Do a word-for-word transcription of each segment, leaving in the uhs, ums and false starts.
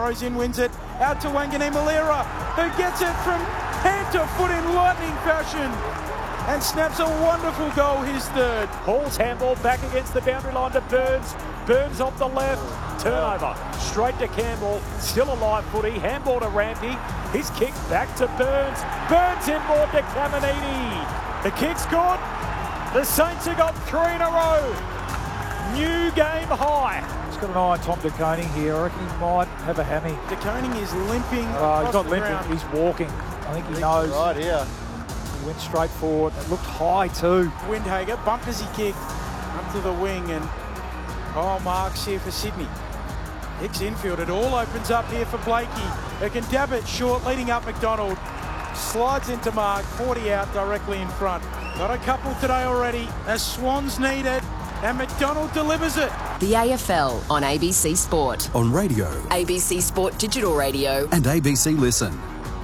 throws in, wins it. Out to Wangani Malira, who gets it from head to foot in lightning fashion. And snaps a wonderful goal, his third. Hall's handball back against the boundary line to Burns. Burns off the left. Turnover. Straight to Campbell. Still a live footy. Handball to Rampy. His kick back to Burns. Burns inboard to Caminiti. The kick's good. The Saints have got three in a row. New game high. He's got an eye on Tom De Koning here. I reckon he might have a hammy. De Koning is limping. Uh, he's not the limping. ground. He's walking. I think he knows. Right here. He went straight forward. It looked high too. Windhager bumped as he kicked up to the wing, and oh, marks here for Sydney. Hicks infield. It all opens up here for Blakey. They can dab it short, leading up McDonald. Slides into mark, forty out directly in front. Got a couple today already. The Swans need it, and McDonald delivers it. The A F L on A B C Sport. On radio. A B C Sport Digital Radio. And A B C Listen.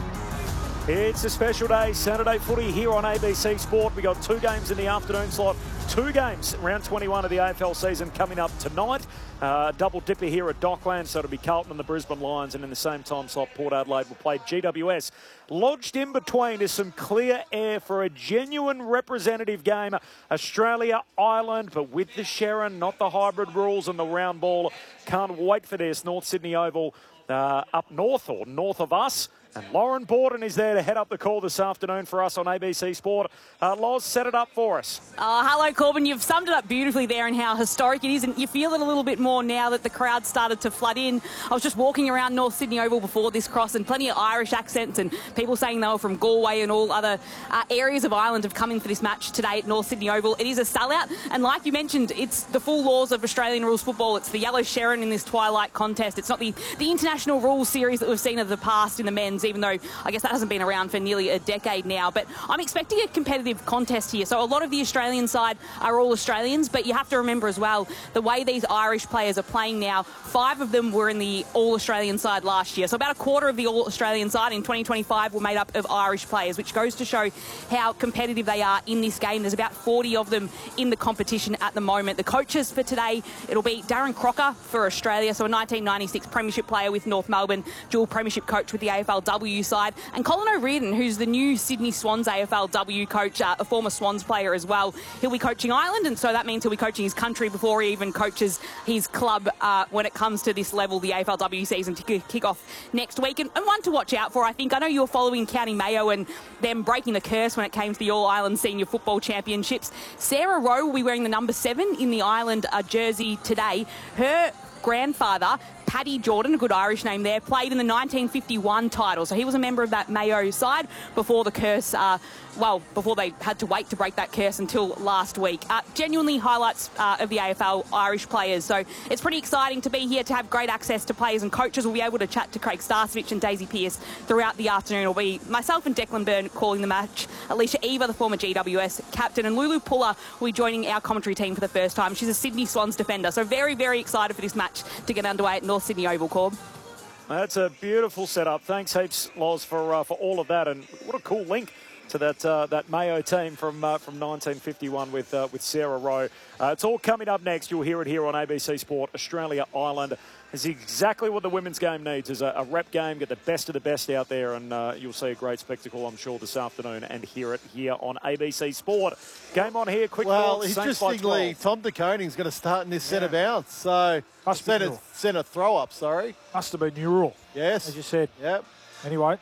It's a special day, Saturday footy here on A B C Sport. We got two games in the afternoon slot. Two games, round twenty-one of the A F L season coming up tonight. Uh, double dipper here at Dockland, so it'll be Carlton and the Brisbane Lions, and in the same time slot, Port Adelaide will play G W S. Lodged in between is some clear air for a genuine representative game. Australia, Ireland, but with the Sherrin, not the hybrid rules and the round ball. Can't wait for this. North Sydney Oval uh, up north, or north of us. And Lauren Borden is there to head up the call this afternoon for us on A B C Sport. Uh, Loz, set it up for us. Oh, hello, Corbin. You've summed it up beautifully there and how historic it is. And you feel it a little bit more now that the crowd started to flood in. I was just walking around North Sydney Oval before this cross, and plenty of Irish accents and people saying they were from Galway and all other uh, areas of Ireland have come in for this match today at North Sydney Oval. It is a sellout. And like you mentioned, it's the full laws of Australian rules football. It's the yellow Sherrin in this twilight contest. It's not the, the international rules series that we've seen of the past in the men's, even though I guess that hasn't been around for nearly a decade now. But I'm expecting a competitive contest here. So a lot of the Australian side are all Australians, but you have to remember as well, the way these Irish players are playing now, five of them were in the All-Australian side last year. So about a quarter of the All-Australian side in twenty twenty-five were made up of Irish players, which goes to show how competitive they are in this game. There's about forty of them in the competition at the moment. The coaches for today, it'll be Darren Crocker for Australia, so a nineteen ninety-six premiership player with North Melbourne, dual premiership coach with the A F L W side, and Colin O'Riordan, who's the new Sydney Swans A F L W coach, uh, a former Swans player as well. He'll be coaching Ireland, and so that means he'll be coaching his country before he even coaches his club uh, when it comes to this level, the A F L W season, to kick off next week. And, and one to watch out for, I think. I know you're following County Mayo and them breaking the curse when it came to the All-Ireland Senior Football Championships. Sarah Rowe will be wearing the number seven in the Ireland uh, jersey today. Her grandfather, Paddy Jordan, a good Irish name there, played in the nineteen fifty-one title. So he was a member of that Mayo side before the curse, uh, well, before they had to wait to break that curse until last week. Uh, genuinely highlights uh, of the A F L Irish players. So it's pretty exciting to be here, to have great access to players and coaches. We'll be able to chat to Craig Starcevich and Daisy Pearce throughout the afternoon. It'll be myself and Declan Byrne calling the match. Alicia Eva, the former G W S captain, and Lulu Puller will be joining our commentary team for the first time. She's a Sydney Swans defender. So very, very excited for this match to get underway at North Sydney Oval, Corb. That's a beautiful setup. Thanks heaps, Loz, for uh, for all of that, and what a cool link to that uh, that Mayo team from uh, from nineteen fifty-one with uh, with Sarah Rowe. Uh, it's all coming up next. You'll hear it here on A B C Sport. Australia, Ireland is exactly what the women's game needs, is a, a rep game, get the best of the best out there, and uh, you'll see a great spectacle, I'm sure, this afternoon, and hear it here on A B C Sport. Game on here, quick. Well, thoughts, interestingly, Tom De Koning's going to start in this Yeah. centre bounce, so Must be centre, neural. centre throw up, sorry. Must have been neural, Yes. as you said. Yep. Anyway,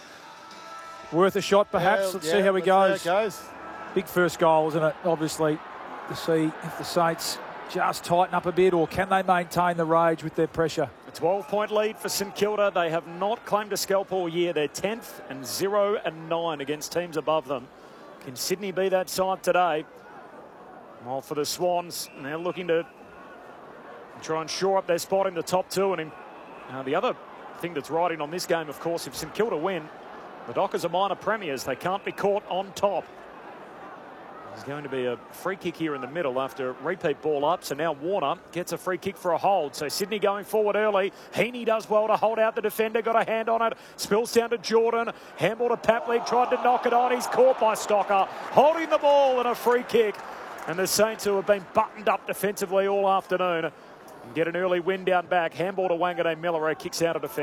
worth a shot perhaps. Yeah, Let's yeah, see how he let's goes. see how it goes. Big first goal, isn't it? Obviously, to see if the Saints just tighten up a bit, or can they maintain the rage with their pressure? A twelve-point lead for St Kilda. They have not claimed a scalp all year. They're tenth and zero and nine against teams above them. Can Sydney be that side today? Well, for the Swans, they're looking to try and shore up their spot in the top two. And in, uh, the other thing that's riding on this game, of course, if St Kilda win, the Dockers are minor premiers. They can't be caught on top. There's going to be a free kick here in the middle after repeat ball up. So now Warner gets a free kick for a hold. So Sydney going forward early. Heaney does well to hold out the defender. Got a hand on it. Spills down to Jordan. Handball to Papley. Tried to knock it on. He's caught by Stocker. Holding the ball and a free kick. And the Saints, who have been buttoned up defensively all afternoon, get an early win down back. Handball to Wangade Miller. Kicks out of defence.